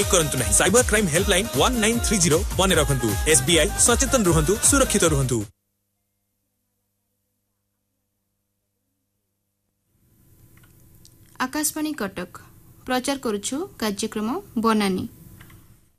करंतु नहीं। Cyber crime helpline 1930 मन रखंतु। SBI सचेतन रुहंतु, सुरक्षित रुहंतु। आकाशवाणी कटक प्रचार करुछु कार्यक्रम बनानी।